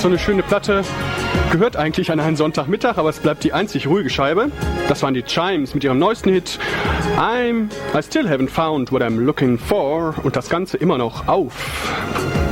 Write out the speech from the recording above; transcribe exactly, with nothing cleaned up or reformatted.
so eine schöne Platte. Gehört eigentlich an einen Sonntagmittag, aber es bleibt die einzig ruhige Scheibe. Das waren die Chimes mit ihrem neuesten Hit I'm I Still Haven't Found What I'm Looking For und das Ganze immer noch auf